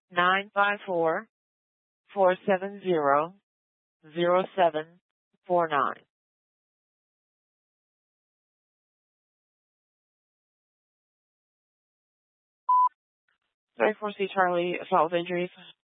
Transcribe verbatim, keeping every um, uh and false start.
nine five four, four seven zero, zero seven four nine. three four C Charlie, assault with injuries.